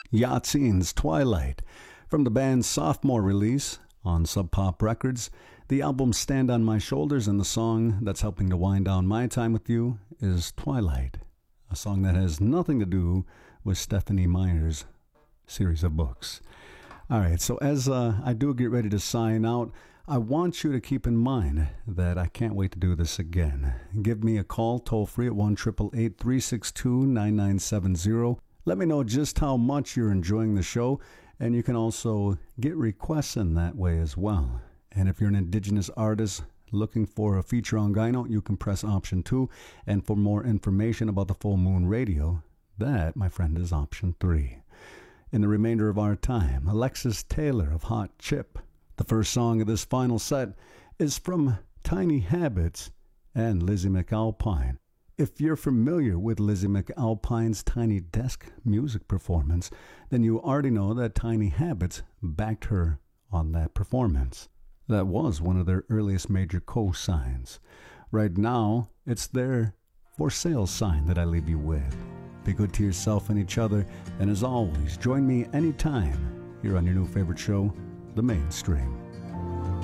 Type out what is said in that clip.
Yahtzeens Twilight. From the band's sophomore release on Sub Pop Records, the album Stand on My Shoulders, and the song that's helping to wind down my time with you is Twilight, a song that has nothing to do with Stephenie Meyer's series of books. All right, so as I do get ready to sign out, I want you to keep in mind that I can't wait to do this again. Give me a call toll free at 1-888-362-9970. Let me know just how much you're enjoying the show, and you can also get requests in that way as well. And if you're an Indigenous artist looking for a feature on Gyno, you can press option 2. And for more information about the Full Moon Radio, that, my friend, is option 3. In the remainder of our time, Alexis Taylor of Hot Chip. The first song of this final set is from Tiny Habits and Lizzie McAlpine. If you're familiar with Lizzie McAlpine's Tiny Desk music performance, then you already know that Tiny Habits backed her on that performance. That was one of their earliest major co-signs. Right now, it's their for sale sign that I leave you with. Be good to yourself and each other, and as always, join me anytime here on your new favorite show, The Mainstream.